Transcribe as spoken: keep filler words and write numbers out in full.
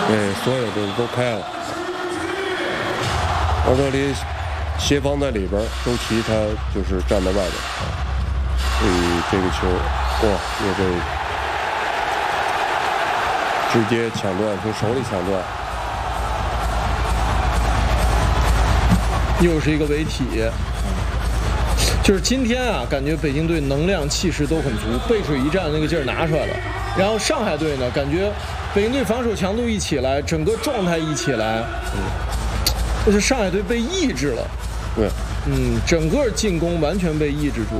对，所有的都开了。而这里协防在里边，周琦他就是站在外边。所以这个球，哇，也被直接抢断，从手里抢断。 又是一个违体。就是今天啊，感觉北京队能量气势都很足，背水一战那个劲儿拿出来了。然后上海队呢，感觉北京队防守强度一起来，整个状态一起来，而且上海队被抑制了。 对， 嗯，整个进攻完全被抑制住。